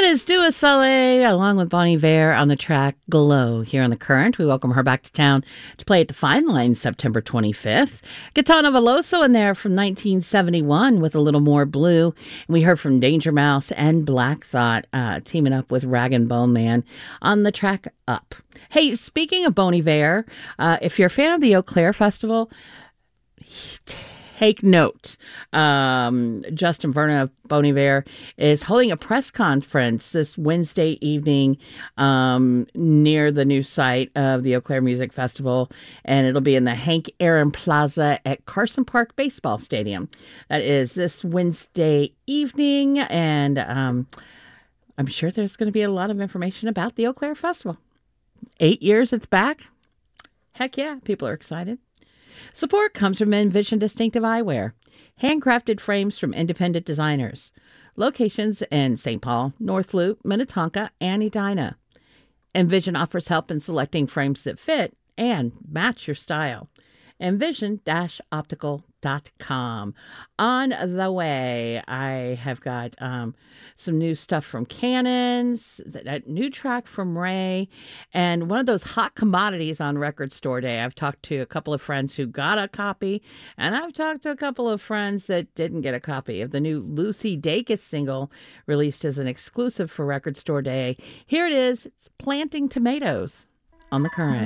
is Dua Saleh along with Bonnie Vare on the track Glow here on The Current. We welcome her back to town to play at the Fine Line September 25th. Gaetano Veloso in there from 1971 with A Little More Blue. And we heard from Danger Mouse and Black Thought teaming up with Rag and Bone Man on the track Up. Hey, speaking of Bonnie Vare, if you're a fan of the Eau Claire Festival, take note. Justin Vernon of Bon Iver is holding a press conference this Wednesday evening near the new site of the Eau Claire Music Festival, and it'll be in the Hank Aaron Plaza at Carson Park Baseball Stadium. That is this Wednesday evening, and I'm sure there's going to be a lot of information about the Eau Claire Festival. 8 years it's back. Heck yeah, people are excited. Support comes from Envision Distinctive Eyewear, handcrafted frames from independent designers. Locations in St. Paul, North Loop, Minnetonka, and Edina. Envision offers help in selecting frames that fit and match your style. Envision-optical.com. On the way, I have got some new stuff from Cannons, that new track from Ray, and one of those hot commodities on Record Store Day. I've talked to a couple of friends who got a copy, and I've talked to a couple of friends that didn't get a copy of the new Lucy Dacus single released as an exclusive for Record Store Day. Here it is. It's Planting Tomatoes on The Current.